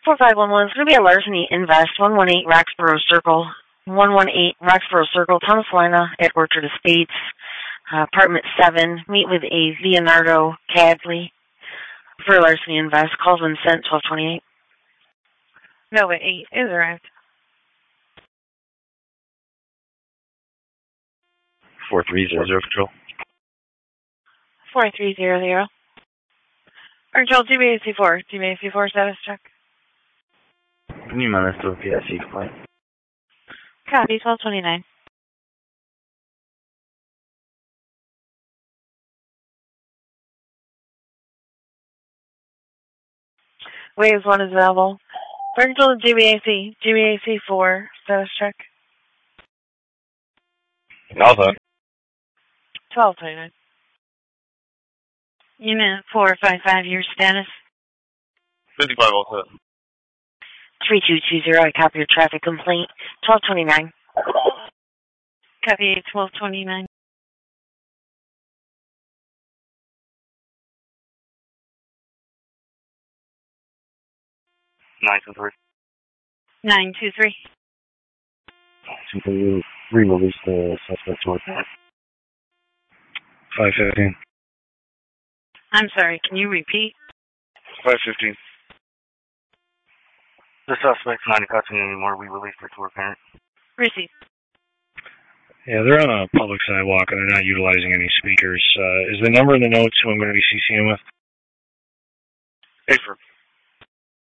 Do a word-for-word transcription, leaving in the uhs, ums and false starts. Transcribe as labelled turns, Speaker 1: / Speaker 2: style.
Speaker 1: four five one one, it's going to be a larceny invest, one one eight Roxborough Circle, one one eight Roxborough Circle, Thomas Lina at Orchard Estates, uh, apartment seven. Meet with a Leonardo Cadley for a larceny invest. Calls when sent, twelve twenty-eight.
Speaker 2: Nova eight is arrived.
Speaker 3: four three zero zero control.
Speaker 2: four three zero zero. Control G B A C four. G B A C four status check.
Speaker 3: Can you mind us to a P S C complaint?
Speaker 2: Copy, twelve twenty-nine. Waves one is available. Control G B A C. G B A C four status check.
Speaker 3: Alpha.
Speaker 2: twelve twenty-nine. Unit four five five, your status?
Speaker 3: fifty-five Alpha.
Speaker 1: three two two zero, I copy your traffic complaint, twelve twenty-nine.
Speaker 2: Copy, twelve twenty-nine.
Speaker 3: nine two three.
Speaker 2: nine two three.
Speaker 3: Can you re-release the suspect to our five fifteen.
Speaker 2: I'm sorry, can you repeat?
Speaker 3: five fifteen. The suspect's not in custody anymore. We released her to her parent.
Speaker 2: Receive.
Speaker 4: Yeah, they're on a public sidewalk and they're not utilizing any speakers. Uh, is the number in the notes who I'm going to be CCing with?
Speaker 3: Hey, for